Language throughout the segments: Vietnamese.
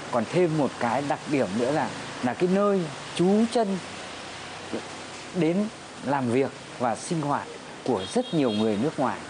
còn thêm một cái đặc điểm nữa là cái nơi trú chân đến làm việc và sinh hoạt của rất nhiều người nước ngoài.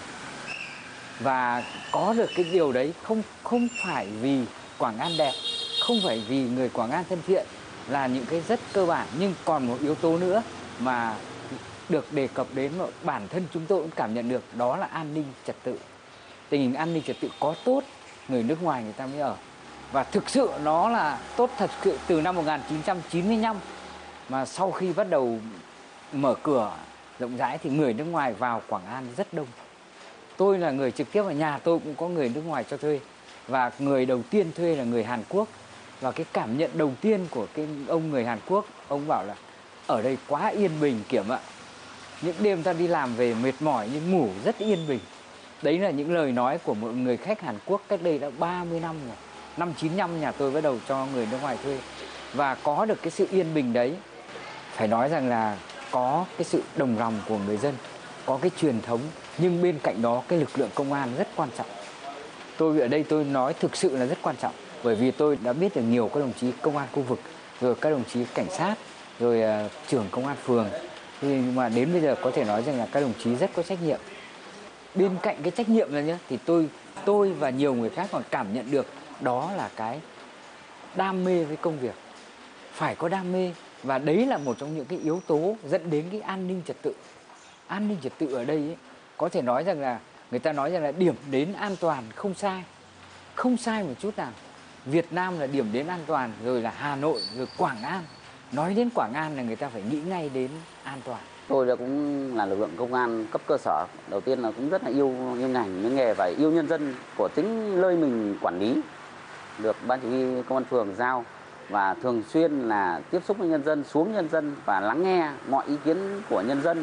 Và có được cái điều đấy không phải vì Quảng An đẹp, không phải vì người Quảng An thân thiện, là những cái rất cơ bản, nhưng còn một yếu tố nữa mà được đề cập đến mà bản thân chúng tôi cũng cảm nhận được, đó là an ninh trật tự. Tình hình an ninh trật tự có tốt, người nước ngoài người ta mới ở. Và thực sự nó là tốt thật sự từ năm 1995, mà sau khi bắt đầu mở cửa rộng rãi thì người nước ngoài vào Quảng An rất đông. Tôi là người trực tiếp ở nhà tôi cũng có người nước ngoài cho thuê, và người đầu tiên thuê là người Hàn Quốc. Và cái cảm nhận đầu tiên của cái ông người Hàn Quốc, ông bảo là ở đây quá yên bình Kiểm ạ. Những đêm ta đi làm về mệt mỏi nhưng ngủ rất yên bình. Đấy là những lời nói của một người khách Hàn Quốc cách đây đã 30 năm rồi. Năm 95 nhà tôi bắt đầu cho người nước ngoài thuê. Và có được cái sự yên bình đấy, phải nói rằng là có cái sự đồng lòng của người dân, có cái truyền thống, nhưng bên cạnh đó cái lực lượng công an rất quan trọng. Tôi ở đây tôi nói thực sự là rất quan trọng, bởi vì tôi đã biết được nhiều các đồng chí công an khu vực, rồi các đồng chí cảnh sát, rồi trưởng công an phường. Nhưng mà đến bây giờ có thể nói rằng là các đồng chí rất có trách nhiệm. Bên cạnh cái trách nhiệm này nhá, thì tôi và nhiều người khác còn cảm nhận được đó là cái đam mê với công việc. Phải có đam mê, và đấy là một trong những cái yếu tố dẫn đến cái an ninh trật tự. An ninh trật tự ở đây ấy, có thể nói rằng là người ta nói rằng là điểm đến an toàn không sai. Không sai một chút nào. Việt Nam là điểm đến an toàn, rồi là Hà Nội, rồi Quảng An. Nói đến Quảng An là người ta phải nghĩ ngay đến an toàn. Tôi cũng là lực lượng công an cấp cơ sở. Đầu tiên là cũng rất là yêu ngành, yêu nghề và yêu nhân dân của chính nơi mình quản lý. Được ban chỉ huy công an phường giao và thường xuyên là tiếp xúc với nhân dân, xuống nhân dân và lắng nghe mọi ý kiến của nhân dân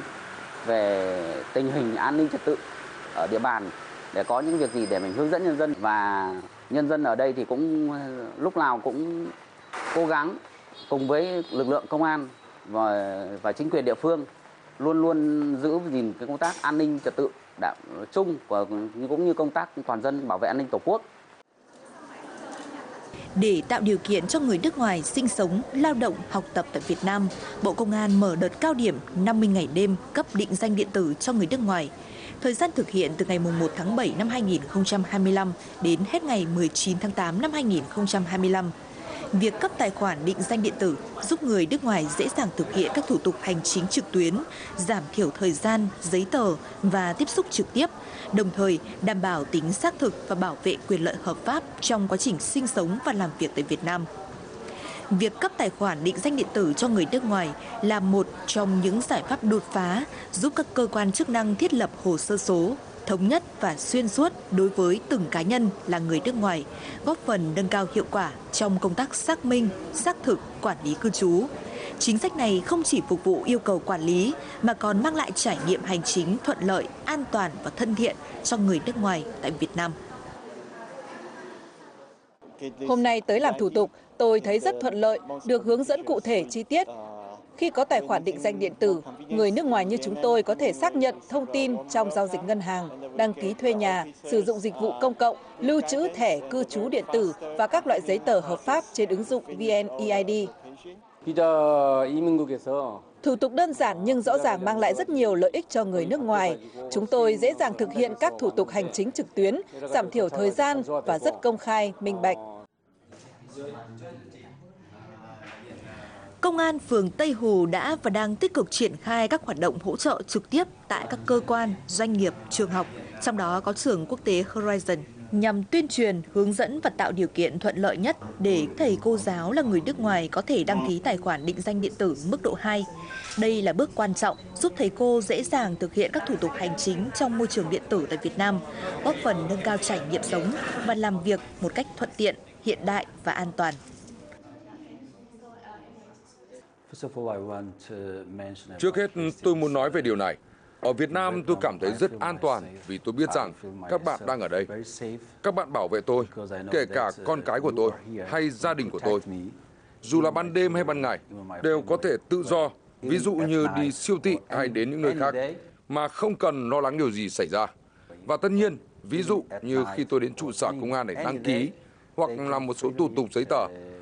về tình hình an ninh trật tự ở địa bàn, để có những việc gì để mình hướng dẫn nhân dân. Và nhân dân ở đây thì cũng lúc nào cũng cố gắng cùng với lực lượng công an và chính quyền địa phương luôn luôn giữ gìn cái công tác an ninh trật tự chung và cũng như công tác toàn dân bảo vệ an ninh Tổ quốc. Để tạo điều kiện cho người nước ngoài sinh sống, lao động, học tập tại Việt Nam, Bộ Công an mở đợt cao điểm 50 ngày đêm cấp định danh điện tử cho người nước ngoài. Thời gian thực hiện từ ngày 1 tháng 7 năm 2025 đến hết ngày 19 tháng 8 năm 2025. Việc cấp tài khoản định danh điện tử giúp người nước ngoài dễ dàng thực hiện các thủ tục hành chính trực tuyến, giảm thiểu thời gian, giấy tờ và tiếp xúc trực tiếp, đồng thời đảm bảo tính xác thực và bảo vệ quyền lợi hợp pháp trong quá trình sinh sống và làm việc tại Việt Nam. Việc cấp tài khoản định danh điện tử cho người nước ngoài là một trong những giải pháp đột phá giúp các cơ quan chức năng thiết lập hồ sơ số, thống nhất và xuyên suốt đối với từng cá nhân là người nước ngoài, góp phần nâng cao hiệu quả trong công tác xác minh, xác thực, quản lý cư trú. Chính sách này không chỉ phục vụ yêu cầu quản lý mà còn mang lại trải nghiệm hành chính thuận lợi, an toàn và thân thiện cho người nước ngoài tại Việt Nam. Hôm nay tới làm thủ tục, tôi thấy rất thuận lợi, được hướng dẫn cụ thể chi tiết. Khi có tài khoản định danh điện tử, người nước ngoài như chúng tôi có thể xác nhận thông tin trong giao dịch ngân hàng, đăng ký thuê nhà, sử dụng dịch vụ công cộng, lưu trữ thẻ cư trú điện tử và các loại giấy tờ hợp pháp trên ứng dụng VNeID. Thủ tục đơn giản nhưng rõ ràng mang lại rất nhiều lợi ích cho người nước ngoài. Chúng tôi dễ dàng thực hiện các thủ tục hành chính trực tuyến, giảm thiểu thời gian và rất công khai, minh bạch. Công an phường Tây Hồ đã và đang tích cực triển khai các hoạt động hỗ trợ trực tiếp tại các cơ quan, doanh nghiệp, trường học, trong đó có trường quốc tế Horizon, nhằm tuyên truyền, hướng dẫn và tạo điều kiện thuận lợi nhất để thầy cô giáo là người nước ngoài có thể đăng ký tài khoản định danh điện tử mức độ 2. Đây là bước quan trọng giúp thầy cô dễ dàng thực hiện các thủ tục hành chính trong môi trường điện tử tại Việt Nam, góp phần nâng cao trải nghiệm sống và làm việc một cách thuận tiện, hiện đại và an toàn. Trước hết, tôi muốn nói về điều này. Ở Việt Nam, tôi cảm thấy rất an toàn vì tôi biết rằng các bạn đang ở đây. Các bạn bảo vệ tôi, kể cả con cái của tôi hay gia đình của tôi. Dù là ban đêm hay ban ngày, đều có thể tự do, ví dụ như đi siêu thị hay đến những nơi khác, mà không cần lo lắng điều gì xảy ra. Và tất nhiên, ví dụ như khi tôi đến trụ sở công an để đăng ký, hoặc làm một số thủ tục giấy tờ.